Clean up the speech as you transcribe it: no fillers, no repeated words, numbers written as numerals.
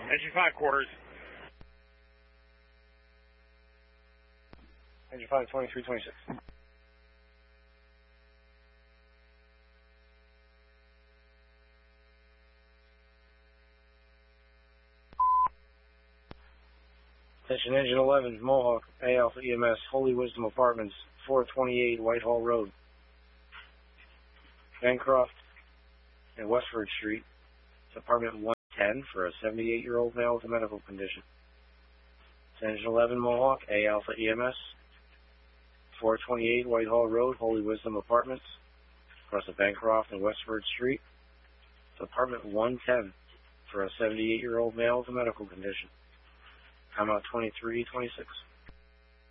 Engine 5 quarters. Engine 5, 2326. Attention Engine 11, Mohawk, A Alpha EMS, Holy Wisdom Apartments, 428 Whitehall Road, Bancroft and Westford Street. It's apartment 110 for a 78-year-old male with a medical condition. It's Engine 11, Mohawk, A Alpha EMS, 428 Whitehall Road, Holy Wisdom Apartments, across the Bancroft and Westford Street. It's apartment 110 for a 78-year-old male with a medical condition. Time out 2326.